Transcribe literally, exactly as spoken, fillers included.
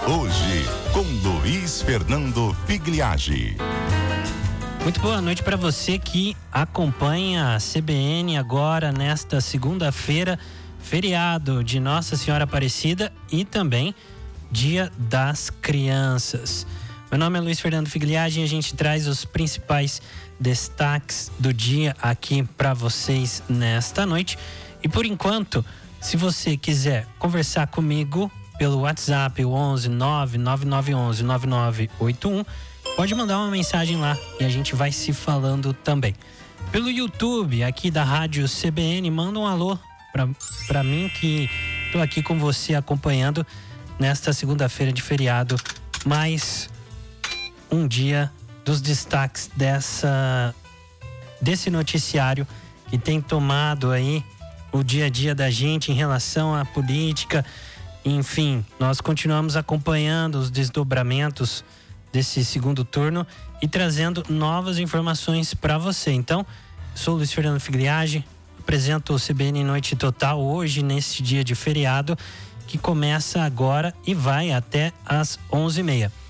Hoje, com Luiz Fernando Figliagi. Muito boa noite para você que acompanha a C B N agora nesta segunda-feira, feriado de Nossa Senhora Aparecida e também Dia das Crianças. Meu nome é Luiz Fernando Figliagi e a gente traz os principais destaques do dia aqui para vocês nesta noite. E por enquanto, se você quiser conversar comigo pelo WhatsApp, o onze nove nove nove um um nove nove oito um, pode mandar uma mensagem lá e a gente vai se falando também. Pelo YouTube, aqui da Rádio C B N, manda um alô pra, pra mim que tô aqui com você acompanhando nesta segunda-feira de feriado, mais um dia dos destaques dessa, desse noticiário que tem tomado aí o dia a dia da gente em relação à política. Enfim, nós continuamos acompanhando os desdobramentos desse segundo turno e trazendo novas informações para você. Então, sou o Luiz Fernando Figliagi, apresento o C B N Noite Total hoje, nesse dia de feriado, que começa agora e vai até às onze e meia.